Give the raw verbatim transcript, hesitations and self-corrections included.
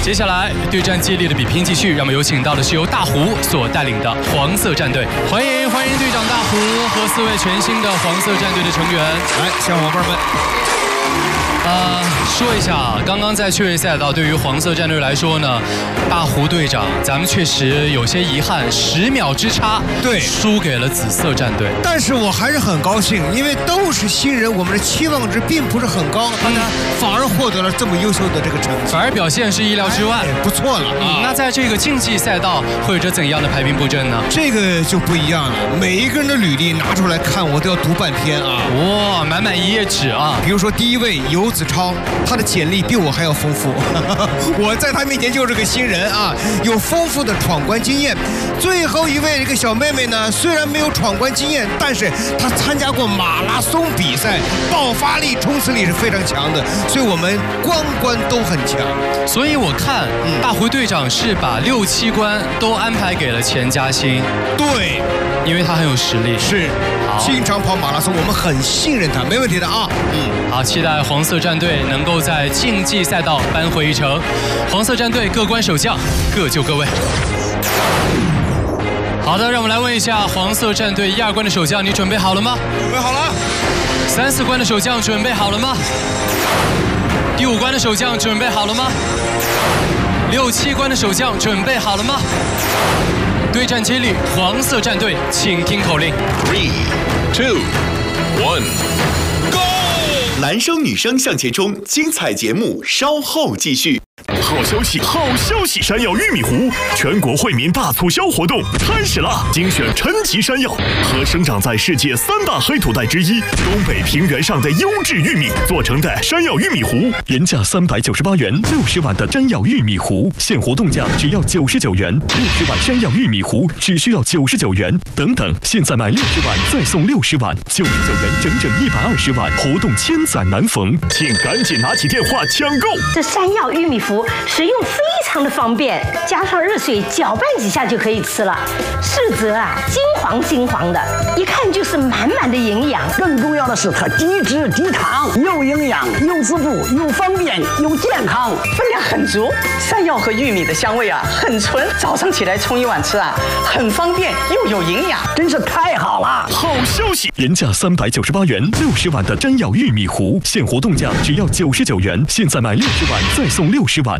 接下来对战接力的比拼继续，让我们有请到的是由大胡所带领的黄色战队，欢迎欢迎队长大胡和四位全新的黄色战队的成员。 来，小伙伴们。 呃，说一下，刚刚在趣味赛道，对于黄色战队来说呢，大胡队长，咱们确实有些遗憾，十秒之差， 对， 输给了紫色战队。 但是我还是很高兴，因为都是新人，我们的期望值并不是很高，大家反而获得了这么优秀的这个成绩， 反而表现是意料之外， 哎、不错了啊。 那在这个竞技赛道会有着怎样的排兵布阵呢？ 这个就不一样了，每一个人的履历拿出来看，我都要读半天啊。 哇，满满一页纸啊！ 比如说第一位游子超，他的简历比我还要丰富，我在他面前就是个新人啊，有丰富的闯关经验。最后一位这个小妹妹呢，虽然没有闯关经验，但是她参加过马拉松比赛，爆发力、冲刺力是非常强的，所以我们关关都很强。 所以我看，嗯、大胡队长是把六七关都安排给了钱嘉欣。 对， 因为他很有实力， 是经常跑马拉松，我们很信任他，没问题的啊。 嗯，好，期待黄色战队能够在竞技赛道扳回一城。黄色战队各关守将，各就各位。好的，让我们来问一下黄色战队一二关的守将，你准备好了吗？ 准备好了。 三四关的守将准备好了吗？第五关的守将准备好了吗？六七关的守将准备好了吗？对战接力，黄色战队，请听口令 ：three, two, one, go！ 男生女生向前冲，精彩节目稍后继续。 好消息，好消息！山药玉米糊全国惠民大促销活动开始了！精选陈皮山药和生长在世界三大黑土带之一东北平原上的优质玉米做成的山药玉米糊，原价三百九十八元，六十碗的山药玉米糊现活动价只要九十九元，六十碗山药玉米糊只需要九十九元。等等，现在买六十碗再送六十碗，九十九元整整一百二十碗，活动千载难逢，请赶紧拿起电话抢购！ 这山药玉米糊食用非常的方便，加上热水搅拌几下就可以吃了。四则啊，金黄金黄的，一看就是满满的营养。 更重要的是，它低脂低糖，又营养又滋补又方便又健康， 分量很足。山药和玉米的香味啊，很纯，早上起来冲一碗吃啊，很方便又有营养， 真是太好了！ 好消息，原价三百九十八元，六十碗的山药玉米糊现活动价只要九十九元，现在买六十碗再送六十碗。